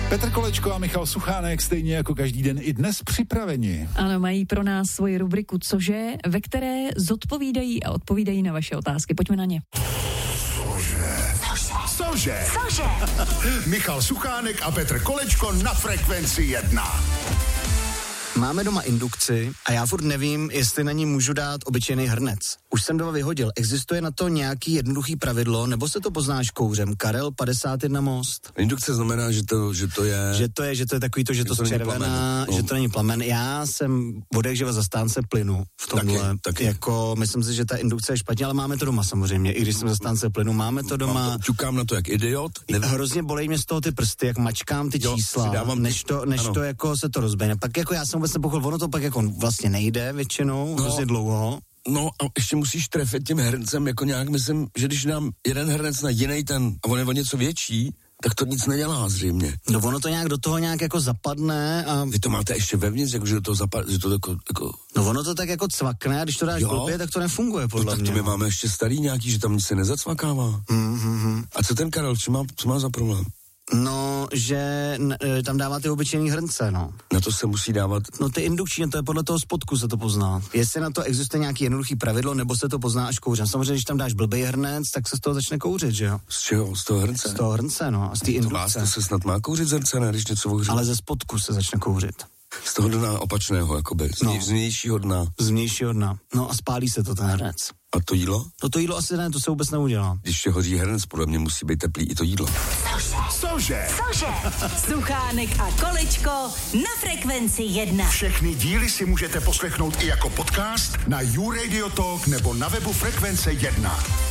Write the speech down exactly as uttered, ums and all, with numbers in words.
Petr Kolečko a Michal Suchánek stejně jako každý den i dnes připraveni. Ano, mají pro nás svoji rubriku Cože, ve které zodpovídají a odpovídají na vaše otázky. Pojďme na ně. Cože? Cože? Cože? Michal Suchánek a Petr Kolečko na Frekvenci jedna. Máme doma indukci a já furt nevím, jestli na ní můžu dát obyčejný hrnec. Už jsem doma vyhodil. Existuje na to nějaký jednoduchý pravidlo, nebo se to poznáš kouřem? Karel padesát jedna Most. Indukce znamená, že to, že to je... Že to je, že to je takový to, že, že to, to červená, no. Že to není plamen. Já jsem odehřeva zastánce plynu v tomhle. Taky, taky. Jako, myslím si, že ta indukce je špatně, ale máme to doma samozřejmě. I když jsem zastánce plynu, máme to doma. To, ťukám na to jak idiot. Nevím. Hrozně bolej mě z toho ty prsty, jak mačkám ty jo, čísla, než to, než to jako se to rozběhne. Pak jako já jsem vůbec nepochopil, ono to pak jako vlastně nejde většinou, no. Hrozně dlouho. No a ještě musíš trefit tím hrncem, jako nějak myslím, že když dám jeden hrnec na jiný ten a on je o něco větší, tak to nic nedělá zřejmě. No ono to nějak do toho nějak jako zapadne a... Vy to máte ještě vevnitř, jako že do toho zapadne, že to jako, jako... No ono to tak jako cvakne a když to dáš blbě, tak to nefunguje podle no, tak mě. Tak to my máme ještě starý nějaký, že tam nic se nezacvakává. Mm-hmm. A co ten Karel, co má, co má za problém? No, že n- tam dává ty obyčejný hrnce, no. Na to se musí dávat... No ty indukční, to je podle toho spodku se to pozná. Jestli na to existuje nějaký jednoduchý pravidlo, nebo se to pozná až kouřem. Samozřejmě, když tam dáš blbej hrnec, tak se z toho začne kouřit, že jo? Z čeho? Z toho hrnce? Z toho hrnce, no. A z té indukce. To vás to se snad má kouřit z hrnce, ne, když něco ohří. Ale ze spodku se začne kouřit. Z toho dna opačného, jakoby. Z, no. z vnějšího dna. Z vnějšího dna. No a spálí se to ten hrnec. A to jídlo? No to jídlo asi ne, to se vůbec neudělá. Když se hoří hrnec, podle mě musí být teplý i to jídlo. Cože? Cože? Suchánek a Kolečko na Frekvenci jedna. Všechny díly si můžete poslechnout i jako podcast na YouRadio Talk nebo na webu Frekvence jedna.